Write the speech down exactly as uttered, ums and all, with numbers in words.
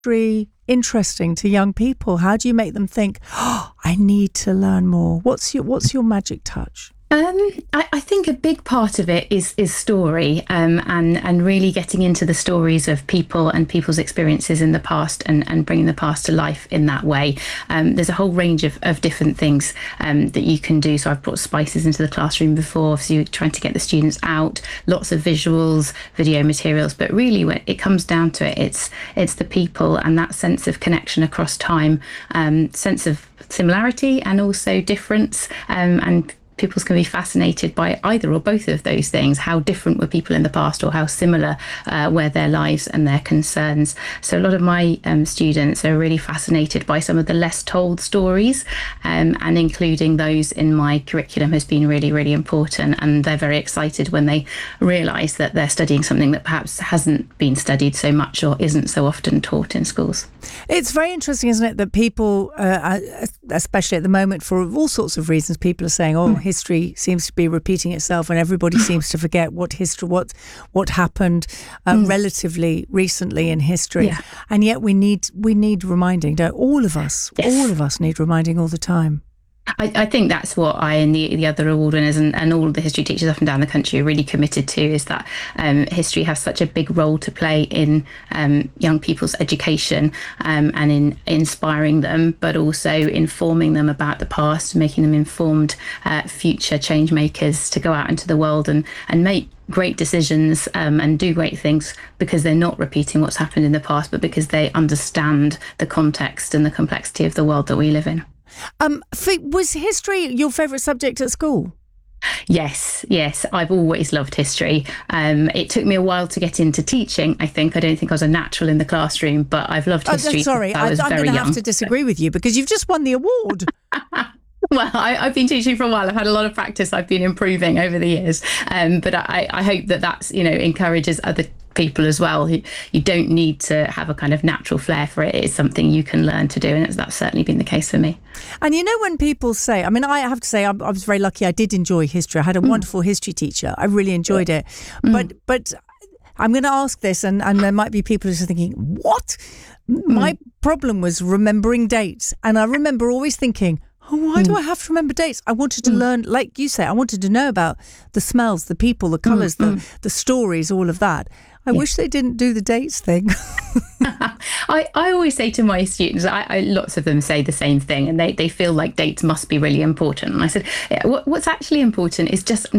history interesting to young people? How do you make them think, oh, I need to learn more? What's your What's your magic touch? Um, I, I think a big part of it is is story, um, and and really getting into the stories of people and people's experiences in the past, and, and bringing the past to life in that way. Um, there's a whole range of, of different things um, that you can do. So I've brought spices into the classroom before, so you're trying to get the students out, lots of visuals, video materials, but really when it comes down to it, it's it's the people and that sense of connection across time, um, sense of similarity and also difference, um, and pupils can be fascinated by either or both of those things. How different were people in the past, or how similar uh, were their lives and their concerns? So a lot of my um, students are really fascinated by some of the less told stories, um, and including those in my curriculum has been really, really important. And they're very excited when they realise that they're studying something that perhaps hasn't been studied so much or isn't so often taught in schools. It's very interesting, isn't it, that people, uh, especially at the moment, for all sorts of reasons, people are saying, oh, mm. history seems to be repeating itself, and everybody seems to forget what history, what what happened uh, mm. relatively recently in history. Yeah. And yet we need we need reminding, don't all of us? Yes. All of us need reminding all the time. I, I think that's what I and the, the other award winners and, and all of the history teachers up and down the country are really committed to, is that um, history has such a big role to play in um, young people's education, um, and in inspiring them, but also informing them about the past, making them informed uh, future change makers to go out into the world and, and make great decisions um, and do great things, because they're not repeating what's happened in the past, but because they understand the context and the complexity of the world that we live in. Um, was history your favourite subject at school? Yes, yes. I've always loved history. Um, it took me a while to get into teaching, I think. I don't think I was a natural in the classroom, but I've loved history. Oh, sorry, I was I, I'm going to have to disagree with you, because you've just won the award. Well, I, I've been teaching for a while. I've had a lot of practice. I've been improving over the years. Um, but I, I hope that that's, you know, encourages other people as well. You, you don't need to have a kind of natural flair for it. It's something you can learn to do. And that's, that's certainly been the case for me. And you know, when people say, I mean, I have to say, I, I was very lucky. I did enjoy history. I had a mm. wonderful history teacher. I really enjoyed it. Mm. But, but I'm going to ask this, and, and there might be people who are thinking, what? Mm. My problem was remembering dates. And I remember always thinking, oh, why do I have to remember dates? I wanted to mm. learn, like you say, I wanted to know about the smells, the people, the colours, mm, the, mm. the stories, all of that. I yeah. wish they didn't do the dates thing. I, I always say to my students, I, I lots of them say the same thing, and they, they feel like dates must be really important. And I said, yeah, what, what's actually important is just